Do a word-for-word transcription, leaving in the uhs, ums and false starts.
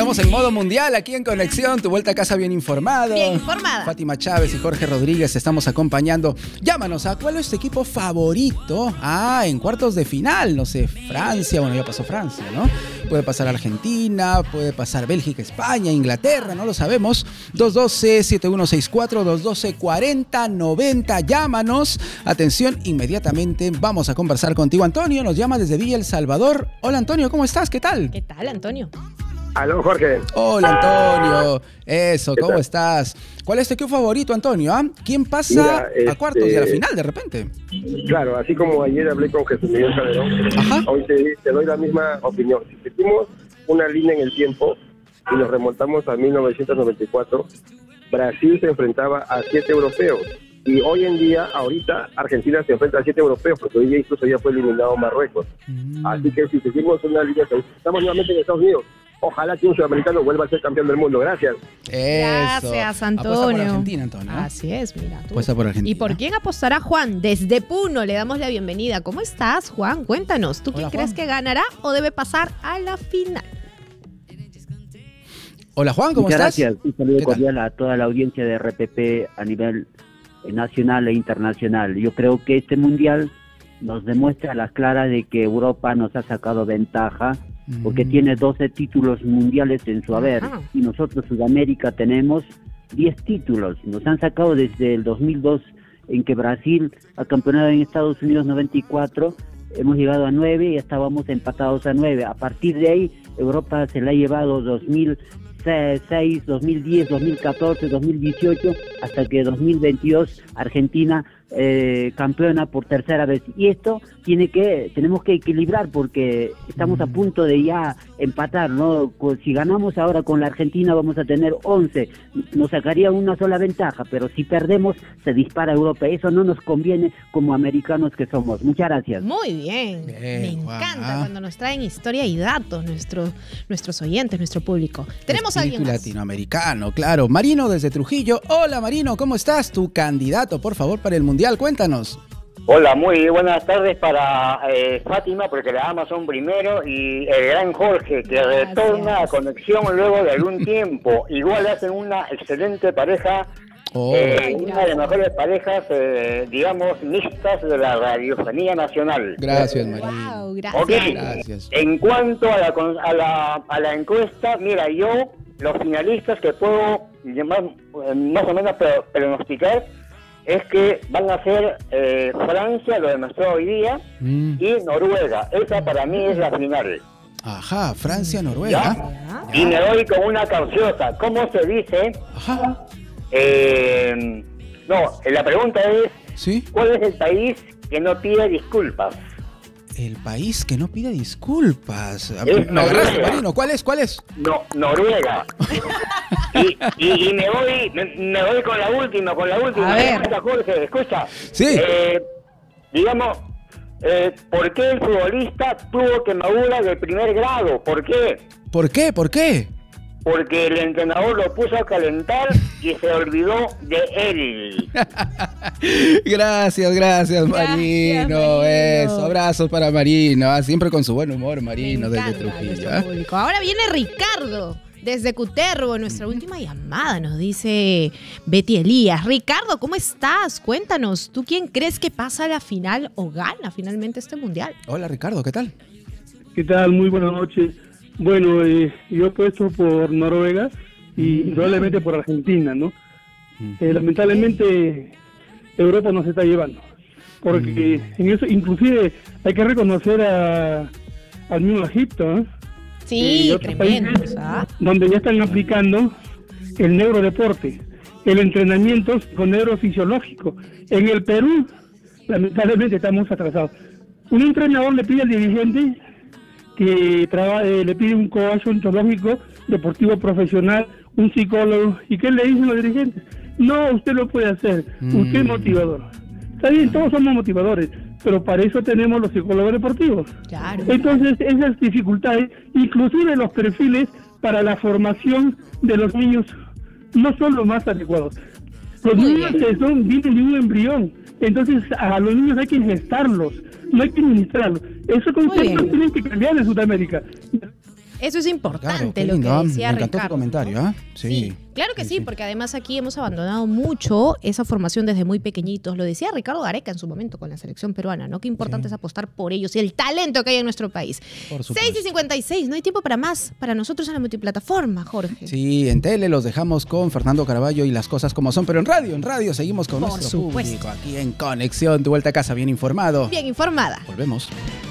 Estamos en modo mundial aquí en Conexión, tu vuelta a casa bien informado. Bien informada. Fátima Chávez y Jorge Rodríguez te estamos acompañando. Llámanos a cuál es tu equipo favorito. Ah, en cuartos de final, no sé, Francia, bueno, ya pasó Francia, ¿no? Puede pasar Argentina, puede pasar Bélgica, España, Inglaterra, no lo sabemos. dos uno dos, siete uno seis cuatro, dos uno dos, cuatro cero nueve cero. Llámanos. Atención, inmediatamente vamos a conversar contigo. Antonio nos llama desde Villa El Salvador. Hola, Antonio, ¿cómo estás? ¿Qué tal? ¿Qué tal, Antonio? Aló, Jorge. Hola, Antonio. Eso, ¿cómo estás? ¿Cuál es tu equipo favorito, Antonio? ¿Ah? ¿Quién pasa Mira, este... a cuartos y a la final de repente? Claro, así como ayer hablé con Jesús Miguel Calderón, Ajá. hoy te, te doy la misma opinión. Si seguimos una línea en el tiempo y nos remontamos a mil novecientos noventa y cuatro, Brasil se enfrentaba a siete europeos. Y hoy en día, ahorita, Argentina se enfrenta a siete europeos, porque hoy día incluso ya fue eliminado Marruecos. Mm. Así que si seguimos una línea, estamos nuevamente en Estados Unidos. Ojalá que un sudamericano vuelva a ser campeón del mundo. Gracias. Eso. Gracias, Antonio. Apuesta por Argentina, Antonio. Así es, mira tú. Apuesta por Argentina. ¿Y por quién apostará Juan? Desde Puno le damos la bienvenida. ¿Cómo estás, Juan? Cuéntanos. ¿Tú quién Hola, crees Juan. que ganará o debe pasar a la final? Hola, Juan, ¿cómo Muchas estás? gracias. Un saludo ¿Qué tal? cordial a toda la audiencia de R P P a nivel nacional e internacional. Yo creo que este mundial nos demuestra a las claras de que Europa nos ha sacado ventaja porque tiene doce títulos mundiales en su haber. Ajá. Y nosotros, Sudamérica, tenemos diez títulos. Nos han sacado desde el dos mil dos, en que Brasil ha campeonado en Estados Unidos noventa y cuatro. Hemos llegado a nueve y estábamos empatados a nueve. A partir de ahí, Europa se la ha llevado dos mil seis, dos mil diez, dos mil catorce, dos mil dieciocho, hasta que dos mil veintidós Argentina eh, campeona por tercera vez. Y esto tiene que, tenemos que equilibrar porque estamos mm. a punto de ya empatar, ¿no? Si ganamos ahora con la Argentina vamos a tener once, nos sacaría una sola ventaja, pero si perdemos se dispara Europa. Eso no nos conviene como americanos que somos. Muchas gracias. Muy bien. Bien, Me Juan, encanta ¿ah? cuando nos traen historia y datos nuestro, nuestros oyentes, nuestro público. Tenemos a alguien Espíritu más. latinoamericano, claro. Marino desde Trujillo. Hola, Marino, ¿cómo estás? Tu candidato, por favor, para el Mundial. Cuéntanos. Hola, muy buenas tardes para eh, Fátima, porque la Amazon primero, y el gran Jorge, que Gracias. retorna a Conexión luego de algún tiempo. Igual hacen una excelente pareja, Oh. eh, una de las mejores parejas, eh, digamos, mixtas de la radiofonía nacional. Gracias, Marino. Wow, gracias. Ok, Gracias. en cuanto a la, con- a, la, a la encuesta, mira, yo, los finalistas que puedo llamar, eh, más o menos pro- pronosticar, es que van a ser eh, Francia, lo demostró hoy día, Mm. y Noruega. Esa para mí es la final. Ajá, Francia, Noruega. Ya. Y me doy con una capciosa. ¿Cómo se dice? Ajá. Eh, no, la pregunta es, Sí. ¿cuál es el país que no pide disculpas? El país que no pide disculpas. A- Es Me agarraste, Noruega. Marino. ¿Cuál es? ¿Cuál es? No, Noruega. y, y, y me voy me, me voy con la última, con la última. A ver. Escucha, Jorge, escucha. Sí. Eh, digamos, eh, ¿por qué el futbolista tuvo quemadura de primer grado? ¿Por qué? ¿Por qué? ¿Por qué? Porque el entrenador lo puso a calentar y se olvidó de él. Gracias, gracias, Marino. Marino. Eso, abrazos para Marino. Ah, siempre con su buen humor, Me Marino, desde encanta Trujillo. nuestro ¿Ah? público. Ahora viene Ricardo desde Cutervo, nuestra última llamada, nos dice Betty Elías. Ricardo, ¿cómo estás? Cuéntanos, ¿tú quién crees que pasa a la final o gana finalmente este mundial? Hola, Ricardo, ¿qué tal? ¿Qué tal? Muy buenas noches. Bueno, eh, yo he puesto por Noruega y probablemente por Argentina, ¿no? Eh, lamentablemente Europa nos está llevando, porque en eso inclusive hay que reconocer a, al mismo Egipto, ¿eh? y Sí, otros tremendo. países ¿Ah? donde ya están aplicando el neurodeporte, el entrenamiento con neurofisiológico. En el Perú, lamentablemente estamos atrasados. Un entrenador le pide al dirigente que traba, eh, le pide un coach ontológico deportivo profesional, un psicólogo, ¿y qué le dicen los dirigentes? No, usted lo puede hacer, usted es Mm. motivador. Está bien, todos somos motivadores, pero para eso tenemos los psicólogos deportivos. Claro. Entonces, esas dificultades, inclusive los perfiles para la formación de los niños, no son los más adecuados. Los Muy niños bien. que son, vienen de un embrión, entonces a los niños hay que gestarlos, no hay que ministrarlos. Esos Muy conceptos bien. tienen que cambiar en Sudamérica. Eso es importante, Claro, qué lo lindo, que ¿ah? decía Me encantó Ricardo, tu comentario, ¿no? ¿ah? Sí. Claro que sí, Sí, sí. porque además aquí hemos abandonado mucho esa formación desde muy pequeñitos. Lo decía Ricardo Gareca en su momento con la selección peruana, ¿no? Qué importante Sí. es apostar por ellos y el talento que hay en nuestro país. Por supuesto. seis y cincuenta y seis, no hay tiempo para más. Para nosotros en la multiplataforma, Jorge. Sí, en tele los dejamos con Fernando Caraballo y las cosas como son, pero en radio, en radio seguimos con Por nuestro supuesto. público aquí en Conexión, tu vuelta a casa bien informado. Bien informada. Volvemos.